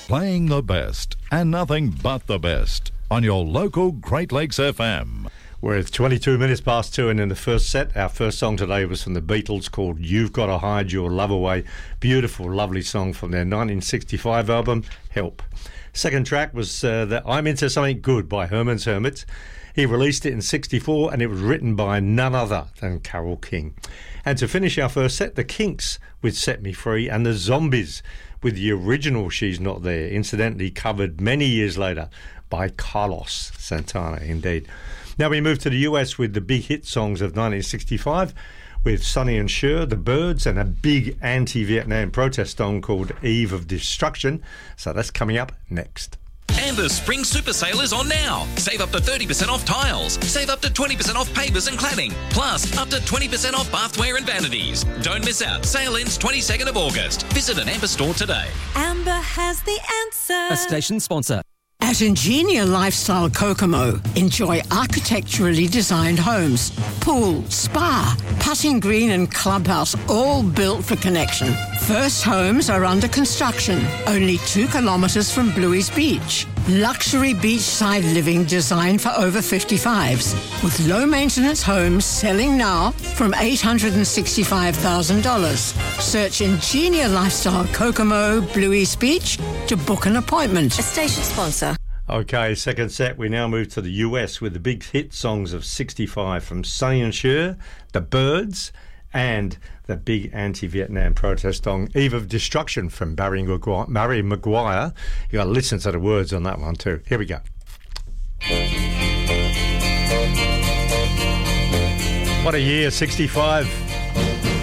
Playing the best and nothing but the best on your local Great Lakes FM. We're at 22 minutes past 2, and in the first set, our first song today was from the Beatles called You've Got to Hide Your Love Away. Beautiful, lovely song from their 1965 album, Help. Second track was I'm Into Something Good by Herman's Hermits. He released it in 1964, and it was written by none other than Carole King. And to finish our first set, the Kinks with Set Me Free, and the Zombies with the original She's Not There, incidentally covered many years later by Carlos Santana, indeed. Now we move to the US with the big hit songs of 1965 with Sonny and Cher, The Byrds, and a big anti-Vietnam protest song called Eve of Destruction. So that's coming up next. And the Spring Super Sale is on now. Save up to 30% off tiles. Save up to 20% off pavers and cladding. Plus, up to 20% off bathware and vanities. Don't miss out. Sale ends 22nd of August. Visit an Amber store today. Amber has the answer. A station sponsor. At Ingenia Lifestyle Kokomo, enjoy architecturally designed homes, pool, spa, putting green and clubhouse, all built for connection. First homes are under construction, only 2 kilometres from Bluey's Beach. Luxury beachside living designed for over 55s, with low-maintenance homes selling now from $865,000. Search Ingenia Lifestyle Kokomo, Bluey's Beach to book an appointment. A station sponsor. Okay, second set, we now move to the US with the big hit songs of 65 from Sonny and Cher, The Byrds, and the big anti-Vietnam protest song Eve of Destruction from Barry Maguire. You got to listen to the words on that one too. Here we go. What a year, 65.